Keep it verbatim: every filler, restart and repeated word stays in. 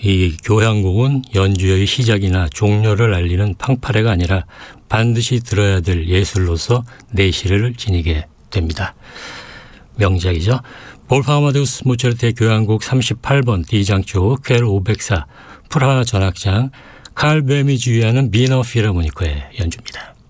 이 교향곡은 연주의 시작이나 종료를 알리는 팡파레가 아니라 반드시 들어야 될 예술로서 내실을 지니게 됩니다. 명작이죠. 볼프강 아마데우스 모차르트의 교향곡 삼십팔 번 D장조 퀘르 오백사 프라하 전악장 칼 베미 주의하는 비너 필하모니커의 연주입니다.